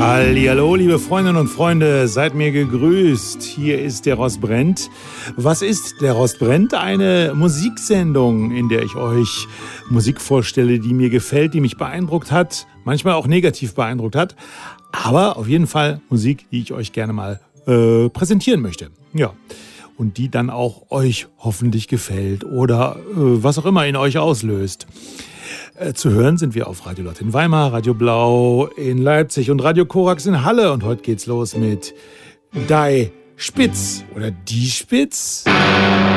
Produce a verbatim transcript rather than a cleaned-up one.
Hallihallo, liebe Freundinnen und Freunde, seid mir gegrüßt. Hier ist der Rost brennt. Was ist der Rost brennt? Eine Musiksendung, in der ich euch Musik vorstelle, die mir gefällt, die mich beeindruckt hat, manchmal auch negativ beeindruckt hat, aber auf jeden Fall Musik, die ich euch gerne mal äh, präsentieren möchte. Ja. Und die dann auch euch hoffentlich gefällt oder äh, was auch immer in euch auslöst. Äh, zu hören sind wir auf Radio Lotte in Weimar, Radio Blau in Leipzig und Radio Korax in Halle. Und heute geht's los mit Die Spitz oder Die Spitz.